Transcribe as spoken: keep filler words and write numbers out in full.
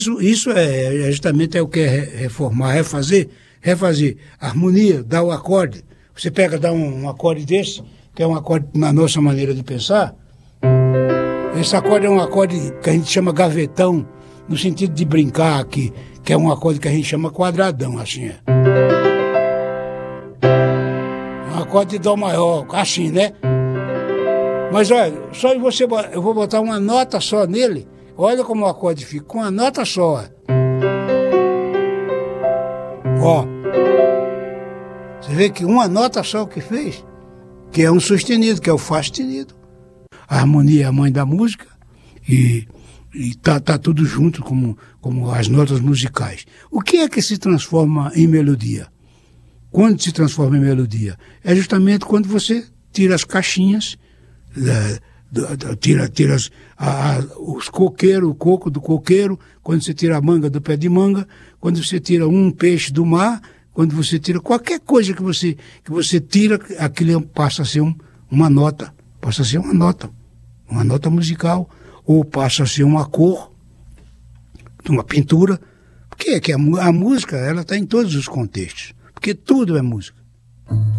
Isso, isso é, é justamente é o que é reformar, refazer, refazer. Harmonia, dar o acorde. Você pega, dá um, um acorde desse, que é um acorde na nossa maneira de pensar. Esse acorde é um acorde que a gente chama gavetão, no sentido de brincar, que, que é um acorde que a gente chama quadradão, assim é. Um acorde de dó maior, assim, né? Mas olha, só você, eu vou botar uma nota só nele, olha como o acorde fica, com uma nota só. Ó, você vê que uma nota só o que fez, que é um sustenido, que é o Fá sustenido. A harmonia é a mãe da música e, e tá, tá tudo junto como, como as notas musicais. O que é que se transforma em melodia? Quando se transforma em melodia? É justamente quando você tira as caixinhas, é, do, do, tira, tira as, a, a, os coqueiros, o coco do coqueiro, quando você tira a manga do pé de manga, quando você tira um peixe do mar, quando você tira qualquer coisa que você, que você tira, aquilo passa a ser um, uma nota, passa a ser uma nota, uma nota musical, ou passa a ser uma cor, uma pintura, porque é que a, a música ela está em todos os contextos, porque tudo é música.